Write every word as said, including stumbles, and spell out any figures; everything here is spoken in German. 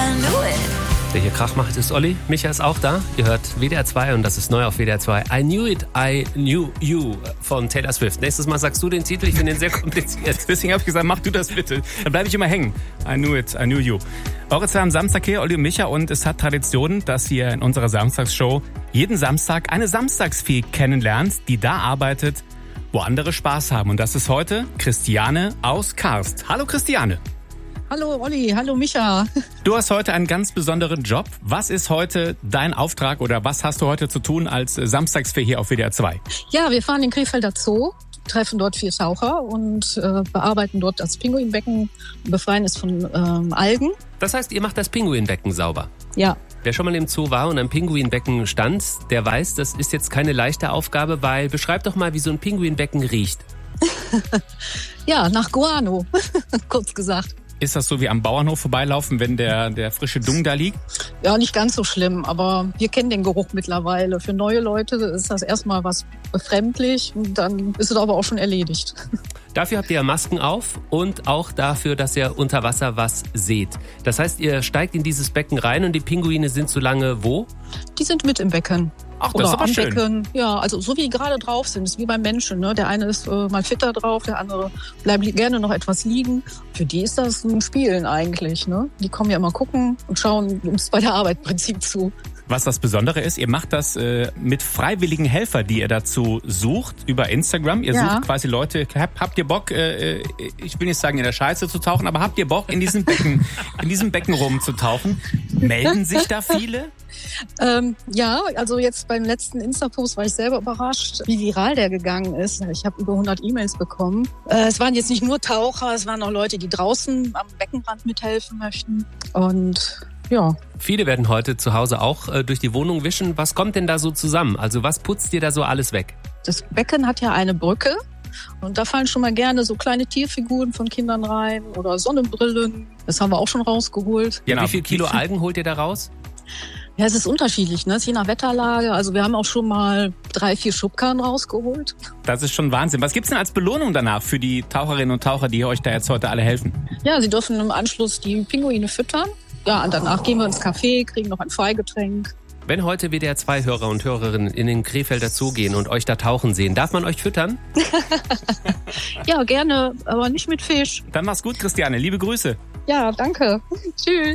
I knew it. Der hier Krach macht, ist Olli. Micha ist auch da. Ihr hört W D R zwei und das ist neu auf W D R zwei. I Knew It, I Knew You von Taylor Swift. Nächstes Mal sagst du den Titel, ich finde den sehr kompliziert. Deswegen habe ich gesagt, mach du das bitte. Dann bleibe ich immer hängen. I Knew It, I Knew You. Eure zwei am Samstag hier, Olli und Micha, und es hat Tradition, dass ihr in unserer Samstagsshow jeden Samstag eine Samstagsfee kennenlernt, die da arbeitet, wo andere Spaß haben. Und das ist heute Christiane aus Karst. Hallo Christiane. Hallo Olli, hallo Micha. Du hast heute einen ganz besonderen Job. Was ist heute dein Auftrag oder was hast du heute zu tun als Samstagsfee hier auf W D R zwei? Ja, wir fahren in Krefelder Zoo, treffen dort vier Taucher und äh, bearbeiten dort das Pinguinbecken, befreien es von ähm, Algen. Das heißt, ihr macht das Pinguinbecken sauber? Ja. Wer schon mal im Zoo war und am Pinguinbecken stand, der weiß, das ist jetzt keine leichte Aufgabe, weil beschreib doch mal, wie so ein Pinguinbecken riecht. Ja, nach Guano, kurz gesagt. Ist das so wie am Bauernhof vorbeilaufen, wenn der, der frische Dung da liegt? Ja, nicht ganz so schlimm, aber wir kennen den Geruch mittlerweile. Für neue Leute ist das erstmal was befremdlich und dann ist es aber auch schon erledigt. Dafür habt ihr ja Masken auf und auch dafür, dass ihr unter Wasser was seht. Das heißt, ihr steigt in dieses Becken rein und die Pinguine sind so lange wo? Die sind mit im Becken. Ach, das Oder ist aber am schön. Becken. Ja, also so wie die gerade drauf sind, ist wie beim Menschen. Ne? Der eine ist äh, mal fitter drauf, der andere bleibt li- gerne noch etwas liegen. Für die ist das ein Spielen eigentlich. Ne? Die kommen ja immer gucken und schauen uns bei der Arbeit im Prinzip zu. Was das Besondere ist, ihr macht das äh, mit freiwilligen Helfern, die ihr dazu sucht über Instagram. Ihr Ja. sucht quasi Leute, habt, habt ihr Bock, äh, ich will nicht sagen in der Scheiße zu tauchen, aber habt ihr Bock in diesem Becken, in diesem Becken rumzutauchen? Melden sich da viele? Ähm, ja, also jetzt beim letzten Insta-Post war ich selber überrascht, wie viral der gegangen ist. Ich habe über hundert E-Mails bekommen. Äh, es waren jetzt nicht nur Taucher, es waren auch Leute, die draußen am Beckenrand mithelfen möchten. Und ja. Viele werden heute zu Hause auch äh, durch die Wohnung wischen. Was kommt denn da so zusammen? Also was putzt ihr da so alles weg? Das Becken hat ja eine Brücke und da fallen schon mal gerne so kleine Tierfiguren von Kindern rein oder Sonnenbrillen. Das haben wir auch schon rausgeholt. Ja, wie viel Kilo Algen holt ihr da raus? Ja, es ist unterschiedlich, ne? Es ist je nach Wetterlage. Also wir haben auch schon mal drei, vier Schubkarren rausgeholt. Das ist schon Wahnsinn. Was gibt's denn als Belohnung danach für die Taucherinnen und Taucher, die euch da jetzt heute alle helfen? Ja, sie dürfen im Anschluss die Pinguine füttern. Ja, und danach gehen wir ins Café, kriegen noch ein Freigetränk. Wenn heute W D R zwei Hörer und Hörerinnen in den Krefelder Zoo gehen und euch da tauchen sehen, darf man euch füttern? Ja, gerne, aber nicht mit Fisch. Dann mach's gut, Christiane. Liebe Grüße. Ja, danke. Tschüss.